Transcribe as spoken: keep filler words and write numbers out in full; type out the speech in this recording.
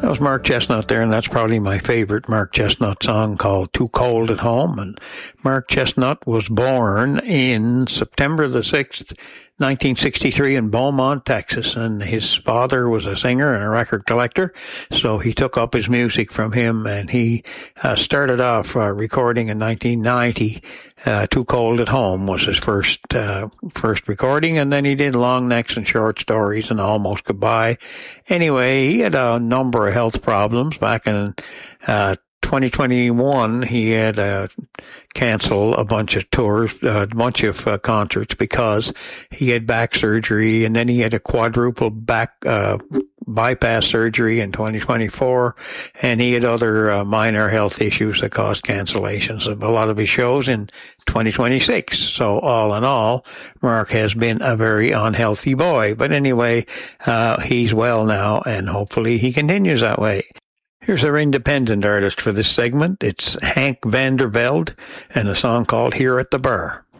That was Mark Chestnut there, and that's probably my favorite Mark Chestnut song, called Too Cold at Home. And Mark Chestnut was born in September the sixth, nineteen sixty-three in Beaumont, Texas, and his father was a singer and a record collector, so he took up his music from him, and he uh, started off uh, recording in nineteen ninety. Uh, Too Cold at Home was his first uh, first recording, and then he did Long Necks and Short Stories and Almost Goodbye. Anyway, he had a number of health problems back in uh twenty twenty-one. He had to cancel a bunch of tours, a bunch of uh, concerts, because he had back surgery, and then he had a quadruple back uh bypass surgery in twenty twenty-four, and he had other uh, minor health issues that caused cancellations of a lot of his shows in twenty twenty-six. So all in all, Mark has been a very unhealthy boy. But anyway, uh he's well now, and hopefully he continues that way. Here's our independent artist for this segment. It's Hank van der Velde, and a song called Here at the Bar.